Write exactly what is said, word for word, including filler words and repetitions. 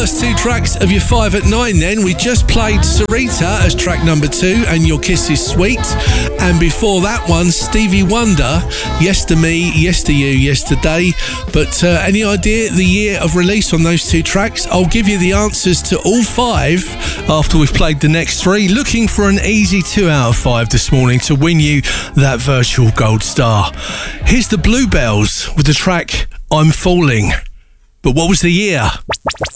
first two tracks of your five at nine then. We just played Sarita as track number two and Your Kiss Is Sweet. And before that one, Stevie Wonder, Yes to Me, Yes to You, Yesterday. But uh, any idea the year of release on those two tracks? I'll give you the answers to all five after we've played the next three. Looking for an easy two out of five this morning to win you that virtual gold star. Here's the Bluebells with the track I'm Falling. But what was the year?